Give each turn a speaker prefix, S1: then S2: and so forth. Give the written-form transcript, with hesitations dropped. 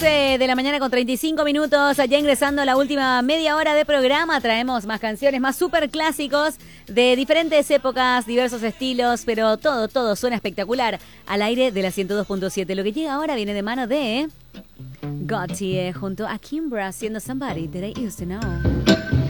S1: 11 de la mañana con 35 minutos, allá ingresando a la última media hora de programa. Traemos más canciones, más super clásicos de diferentes épocas, diversos estilos, pero todo suena espectacular al aire de la 102.7. Lo que llega ahora viene de mano de Gotye junto a Kimbra haciendo Somebody That I Used to Know.